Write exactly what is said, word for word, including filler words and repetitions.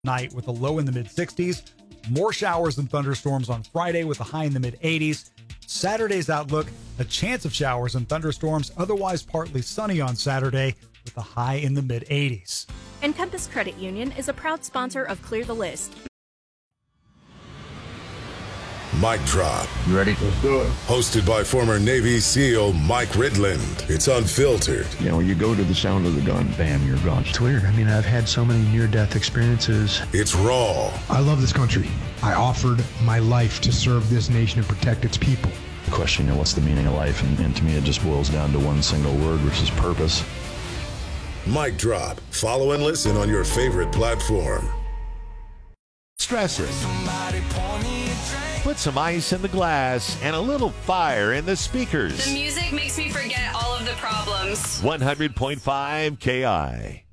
night with a low in the mid sixties. More showers and thunderstorms on Friday with a high in the mid eighties. Saturday's outlook, a chance of showers and thunderstorms, otherwise partly sunny on Saturday with a high in the mid eighties. Encompass Credit Union is a proud sponsor of Clear the List. Mic Drop. You ready? Let's do it. Hosted by former Navy SEAL Mike Ridland. It's unfiltered. You know, you go to the sound of the gun, bam, you're gone. It's weird. I mean, I've had so many near-death experiences. It's raw. I love this country. I offered my life to serve this nation and protect its people. The question, you know, what's the meaning of life? And, and to me, it just boils down to one single word, which is purpose. Mic Drop. Follow and listen on your favorite platform. Stress it. Put some ice in the glass and a little fire in the speakers. The music makes me forget all of the problems. one hundred point five K I.